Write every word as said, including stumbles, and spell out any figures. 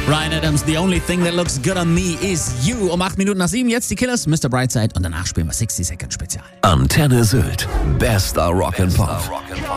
Ryan Adams, the only thing that looks good on me is you. Um acht Minuten nach sieben, jetzt die Killers, Mister Brightside und danach spielen wir sechzig Second Spezial. Antenne Sylt. Bester Rock'n'Pop.